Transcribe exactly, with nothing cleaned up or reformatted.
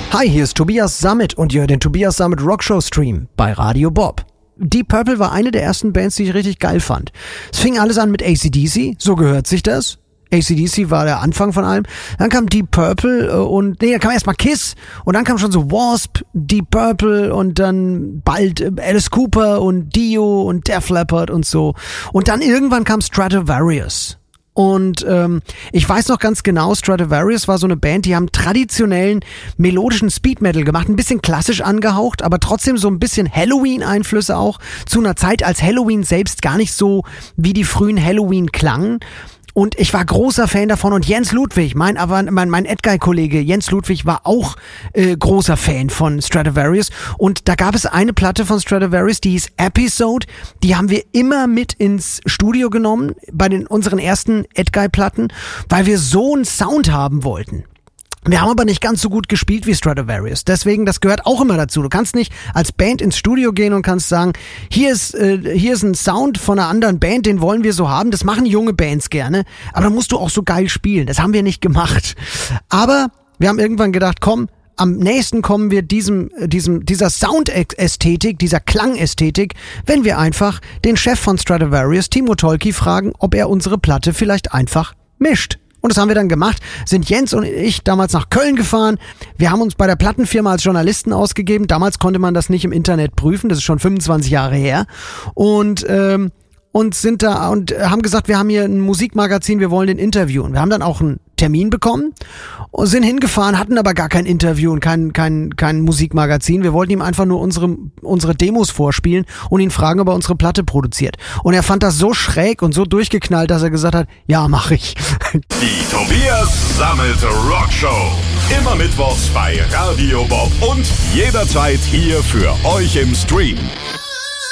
Hi, hier ist Tobias Sammet und ihr hört den Tobias Sammet Rockshow Stream bei Radio Bob. Deep Purple war eine der ersten Bands, die ich richtig geil fand. Es fing alles an mit A C D C, so gehört sich das. A C D C war der Anfang von allem. Dann kam Deep Purple und, nee, da kam erstmal Kiss und dann kam schon so Wasp, Deep Purple und dann bald Alice Cooper und Dio und Def Leppard und so. Und dann irgendwann kam Stratovarius. Und ähm, ich weiß noch ganz genau, Stratovarius war so eine Band, die haben traditionellen melodischen Speed Metal gemacht, ein bisschen klassisch angehaucht, aber trotzdem so ein bisschen Halloween-Einflüsse auch, zu einer Zeit, als Halloween selbst gar nicht so wie die frühen Halloween klangen. Und ich war großer Fan davon und Jens Ludwig, mein aber mein, mein Edguy-Kollege Jens Ludwig war auch äh, großer Fan von Stratovarius und da gab es eine Platte von Stratovarius, die hieß Episode, die haben wir immer mit ins Studio genommen bei den unseren ersten Edguy-Platten, weil wir so einen Sound haben wollten. Wir haben aber nicht ganz so gut gespielt wie Stratovarius. Deswegen, das gehört auch immer dazu. Du kannst nicht als Band ins Studio gehen und kannst sagen, hier ist äh, hier ist ein Sound von einer anderen Band, den wollen wir so haben. Das machen junge Bands gerne. Aber dann musst du auch so geil spielen. Das haben wir nicht gemacht. Aber wir haben irgendwann gedacht, komm, am nächsten kommen wir diesem, diesem, dieser Soundästhetik, dieser Klangästhetik, wenn wir einfach den Chef von Stratovarius, Timo Tolkki, fragen, ob er unsere Platte vielleicht einfach mischt. Und das haben wir dann gemacht, sind Jens und ich damals nach Köln gefahren. Wir haben uns bei der Plattenfirma als Journalisten ausgegeben. Damals konnte man das nicht im Internet prüfen, das ist schon fünfundzwanzig Jahre her. Und ähm, und sind da und haben gesagt, wir haben hier ein Musikmagazin, wir wollen den interviewen. Wir haben dann auch einen Termin bekommen und sind hingefahren, hatten aber gar kein Interview und kein kein kein Musikmagazin. Wir wollten ihm einfach nur unsere unsere Demos vorspielen und ihn fragen, ob er unsere Platte produziert. Und er fand das so schräg und so durchgeknallt, dass er gesagt hat, ja, mach ich. Die Tobias Sammet Rockshow. Immer mittwochs bei Radio Bob und jederzeit hier für euch im Stream.